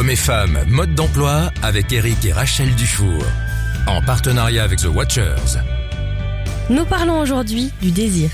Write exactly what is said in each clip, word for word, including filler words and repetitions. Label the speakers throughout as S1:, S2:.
S1: Hommes et femmes, mode d'emploi avec Eric et Rachel Dufour. En partenariat avec The Watchers.
S2: Nous parlons aujourd'hui du désir.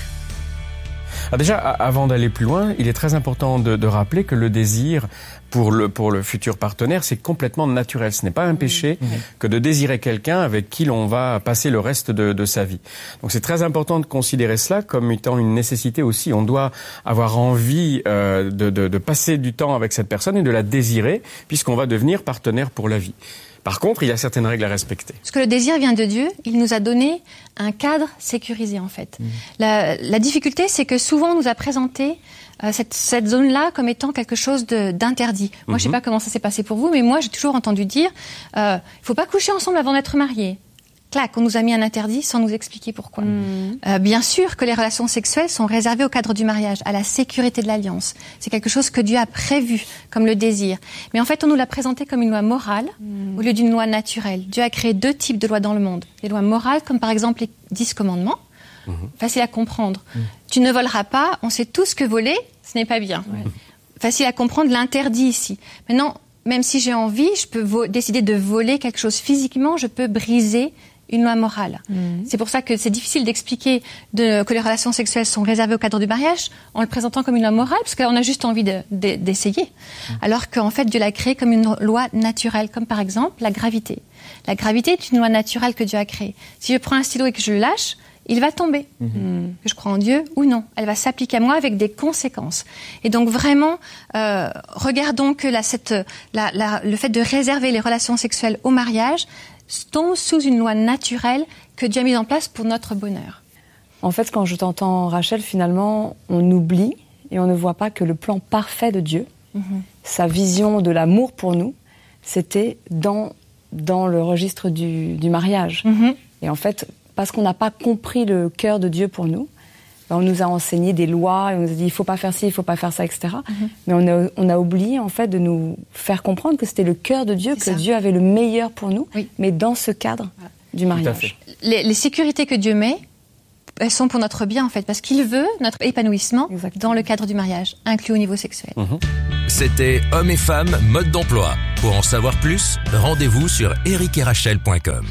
S3: Alors déjà, avant d'aller plus loin, il est très important de, de rappeler que le désir pour le, pour le futur partenaire, c'est complètement naturel. Ce n'est pas un péché mmh. que de désirer quelqu'un avec qui l'on va passer le reste de, de sa vie. Donc c'est très important de considérer cela comme étant une nécessité aussi. On doit avoir envie euh, de, de, de passer du temps avec cette personne et de la désirer, puisqu'on va devenir partenaire pour la vie. Par contre, il y a certaines règles à respecter.
S4: Parce que le désir vient de Dieu, il nous a donné un cadre sécurisé en fait. Mmh. La, la difficulté, c'est que souvent on nous a présenté euh, cette, cette zone-là comme étant quelque chose de, d'interdit. Moi, mmh. je ne sais pas comment ça s'est passé pour vous, mais moi, j'ai toujours entendu dire euh, il ne faut pas coucher ensemble avant d'être mariés. Clac, on nous a mis un interdit sans nous expliquer pourquoi. Mmh. Euh, bien sûr que les relations sexuelles sont réservées au cadre du mariage, à la sécurité de l'alliance. C'est quelque chose que Dieu a prévu, comme le désir. Mais en fait, on nous l'a présenté comme une loi morale mmh. au lieu d'une loi naturelle. Dieu a créé deux types de lois dans le monde. Les lois morales, comme par exemple les dix commandements, mmh. facile à comprendre. Mmh. Tu ne voleras pas, on sait tous que voler, ce n'est pas bien. Ouais. Facile à comprendre l'interdit ici. Maintenant, même si j'ai envie, je peux vo- décider de voler quelque chose physiquement, je peux briser une loi morale. Mmh. C'est pour ça que c'est difficile d'expliquer de, que les relations sexuelles sont réservées au cadre du mariage en le présentant comme une loi morale, parce qu'on a juste envie de, de, d'essayer. Mmh. Alors qu'en fait, Dieu l'a créé comme une loi naturelle, comme par exemple la gravité. La gravité est une loi naturelle que Dieu a créée. Si je prends un stylo et que je le lâche, il va tomber. Mmh. Que je crois en Dieu ou non. Elle va s'appliquer à moi avec des conséquences. Et donc vraiment, euh, regardons que la, cette, la, la, le fait de réserver les relations sexuelles au mariage tombe sous une loi naturelle que Dieu a mise en place pour notre bonheur.
S5: En fait, quand je t'entends, Rachel, finalement, on oublie et on ne voit pas que le plan parfait de Dieu, mm-hmm. sa vision de l'amour pour nous, c'était dans, dans le registre du, du mariage. Mm-hmm. Et en fait, parce qu'on n'a pas compris le cœur de Dieu pour nous, on nous a enseigné des lois, et on nous a dit il ne faut pas faire ci, il ne faut pas faire ça, et cetera. Mm-hmm. Mais on a, on a oublié en fait de nous faire comprendre que c'était le cœur de Dieu, C'est que ça. Dieu avait le meilleur pour nous, oui. mais dans ce cadre voilà. du mariage.
S4: Les, les sécurités que Dieu met, elles sont pour notre bien en fait, parce qu'il veut notre épanouissement Exactement. Dans le cadre du mariage, inclus au niveau sexuel. Mm-hmm.
S1: C'était Hommes et femmes, mode d'emploi. Pour en savoir plus, rendez-vous sur eric et rachel point com.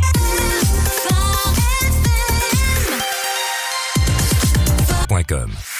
S1: .com